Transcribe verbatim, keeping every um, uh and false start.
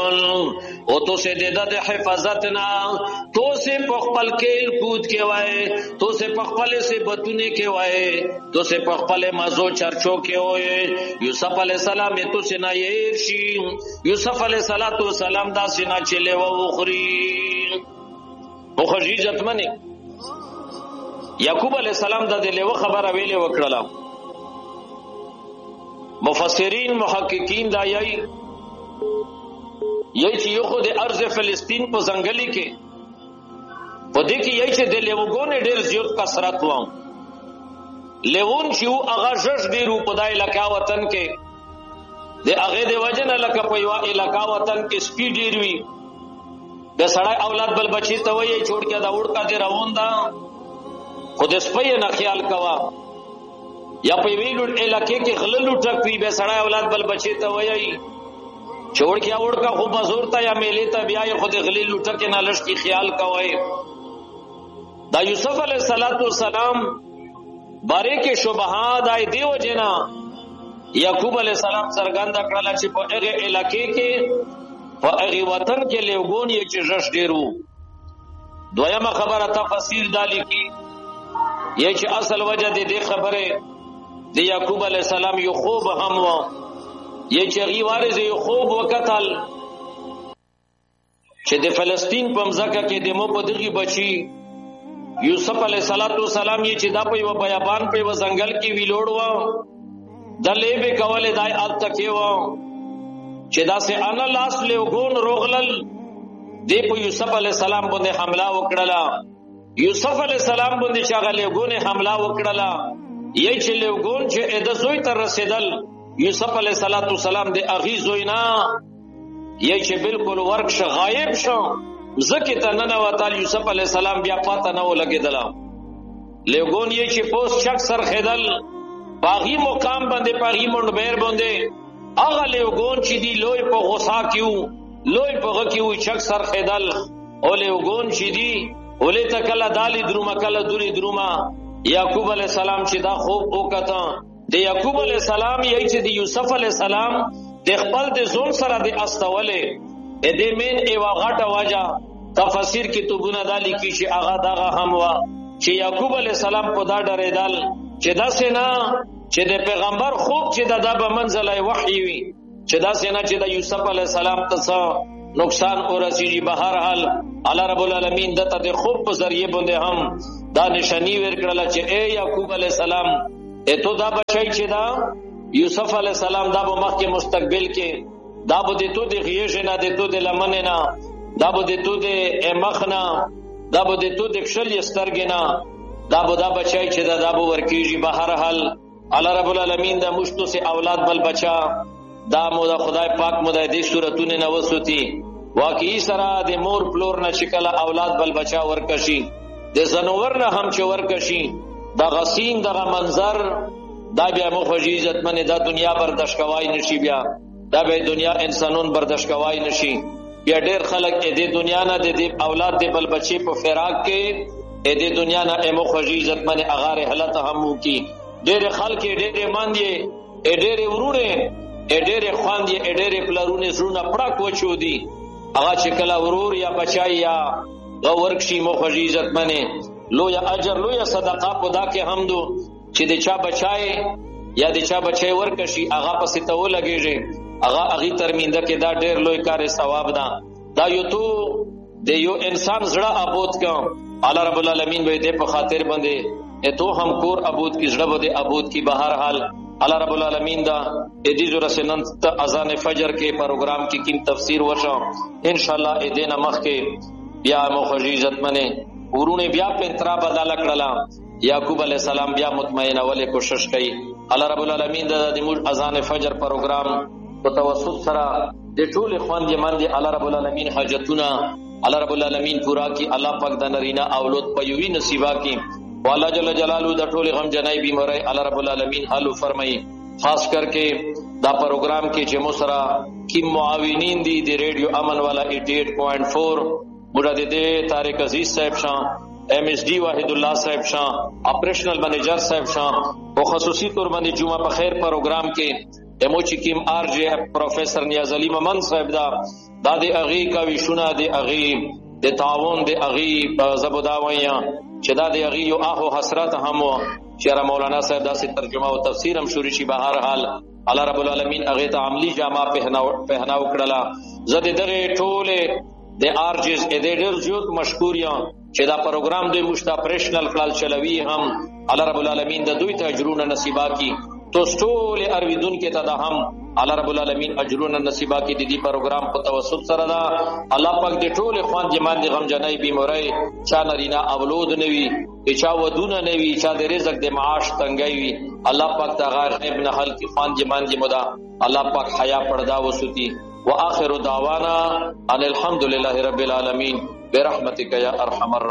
کول او تو سے د د حفاظت نه تو سے پخپل کېل کود کې وای تو سے پخپل سے بتونه کې وای تو سے پخپل مزو چرچو کې وای یوسف علی السلام تو سے نه ير شي یوسف علی السلام دا سینا چله و خوري او خرج عزت منی یعقوب علی السلام د دې له خبره ویلې وکړه. مفسرین محققین دا یی یی چې یو خو د ارض فلسطین په ځنګلي کې په دې کې یی چې د لیوګونې ډېر زیات کثرت و لیوون چې او هغه جش ډېر په دای علاقہ وطن کې د هغه د وجنه لکه په یو علاقہ وطن کې سپیډ ډېر وی د سړی اولاد بل بچی ته وایي جوړ کې دا وړکا دې روان دا خود سپي نه خیال کوا یا په ویلو علاقې کې غللو ټک وی به سړی اولاد بل بچی ته وایي جوړ کې وړکا خو بزور ته یا میلې ته بیا خود غللو ټک نه لش کی خیال کوي. دا یوسف علیہ السلام باره کې شبهات آی دیو جنا یعقوب علیہ السلام سرګند کړل چې په هغه علاقې کې په هغه وطن کې لوګون یې چې رش ډیرو. دویمه خبره تفسیر دالی کی یې چې اصل وجه دې خبره د یعقوب علیہ السلام یو خوب هم و یې چې غي وارث یو خوب وکتل چې د فلسطین په مځکه کې د مو په دغه بچي یوسف علیہ السلام یې چې دا په یو بیابان په یو ځنګل کې ویلوړ و د لیبه کوله دای ال تکي و چې دا سه انا لاس له ګون روغلل دی په یوسف علی السلام باندې حمله وکړه. یوسف علی السلام باندې چې هغه له ګون حمله وکړه یی چې له ګون چې د زوی تر رسیدل یوسف علی السلام د اغي زوینا یی چې بالکل ورک ش غایب شو زکه ته نه وتل یوسف علی السلام بیا پاته نه ولګیدل له ګون یی چې پوس شک سر خیدل باغی مقام باندې باغی مونډ بیر باندې اغه لیوګون چې دی لوی په غوسا کیو لوی په غ کیو چک سر خیدل او لیوګون چې دی ولې تکلا دالی دروما کلا دوری دروما یعقوب علی السلام چې دا خوب وکړه د یعقوب علی السلام یی چې دی یوسف علی السلام د خپل د زون سره د استوله ا دې مين ایوا غټه واجا تفسیر کتابونه دالی کی چې اغه دغه هم وا چې یعقوب علی السلام په دا ډریدل چې دا سینا چې د پیغمبر خوب چې د دابه منزله وحی وي چې دا سینا چې د یوسف علی السلام ته نقصان او رسیږي بهر حال الله رب العالمین دته د خوب په ذریعہ باندې هم دا نشانی ورکړل چې اے یعقوب علی السلام اته دا بچی چې دا یوسف علی السلام دا په مخ کې مستقبل کې دا به د تو د غیږ نه د تو د لمن نه دا به د تو د مخنا دا به د تو د خشل سترګ نه دا به دا بچی چې دا دا به ورکیږي بهر حال الله رب العالمین دا مشتو سے اولاد بل بچا دا مو دا خدای پاک مو دا دې صورتونه نه وسوتی واقعي سره د مور پلور نه شکل اولاد بل بچا ورکشي د زنور نه هم چې ورکشي دا غسین دغه منظر دا بیا مخوجی عزت منه دا دنیا برداشت کوای نشي بیا دا به دنیا انسانون برداشت کوای نشي بیا ډېر خلک دې دنیا نه د اولاد د بل بچي په فراق کې دې دنیا نه مخوجی عزت منه اغاره حالت همو کی ډېر خلک ډېر ماندې ډېر ورونه ډېر خواندې ډېر پلارونه زړه پړه کوچو دي هغه چې کله ورور یا بچای یا ورکشي مخوجی عزت منه لو یا اجر لو یا صدقه خدا کې حمدو چې د چا بچای یا د چا بچای ورکشي هغه پسې ته ولګيږي هغه هغه ترمنده کې دا ډېر لوی کار ثواب ده. دا یو تو د یو انسان زړه آبود کا الله رب العالمین به دې په خاطر باندې اتو هم کور ابود کی زړه بده ابود کی بهر حال الله رب العالمین دا دې زره سنن اذان فجر کې پروګرام کې کیم تفسیر وشو ان شاء الله دې نه مخ کې بیا مخجی عزت منه ورونه بیا په ترا بدل کړلا یعقوب علی السلام بیا مطمئنه ولې کوشش کړي الله رب العالمین دا د اذان فجر پروګرام په توسط سره د ټول خوان دې باندې الله رب العالمین حاجتونه الله رب العالمین پورا کی الله پاک د نرینا اولاد پيوي نصیبا کی والله جل جلاله د ټول غم جنای بیماری الله رب العالمین حل فرمایي. خاص کر کے دا پروگرام کې چې مسرا کی معاونین دي د ریډیو امن والا اٹھاسی پوائنٹ چار مراد دې طارق عزیز صاحب شاه ایم ایس ڈی واحد الله صاحب شاه اپریشنل منیجر صاحب شاه او خصوصي تور باندې جمعه په خیر پروگرام کې ایموچی کیم آر جے پروفیسر نیاز علی ممن صاحب دا دا د اغي کوي شونه د اغي د تعاون د اغي زبداویا چې دا د اغي یو اهو حسرت هم چې مولانا صاحب داسې ترجمه او تفسیر هم شوري شي. بهر حال الله رب العالمین اغه ته عملی جامه پهناو پهناو کړلا. زه دغه ټوله د ارجز ا دې ډېر زیات مشکور یم چې دا پروګرام د مشتا پرشنل کال چلوي هم الله رب العالمین د دوی ته اجرونه نصیبا کی. تو ټول ارویدون کې ته دا هم الله رب العالمین اجرونه نصیبا کی. د دې پروګرام په توسط سره دا الله پاک د ټول خوان جمان د غم جنای بیماری چا نرینا اولود نوي چا ودونه نوي چا د رزق د معاش تنګي وي الله پاک دا غیب نه حل کی خوان جمان دی مدا الله پاک حیا پردا وسوتی. واخر دعوانا ان الحمد لله رب العالمین برحمتک یا ارحم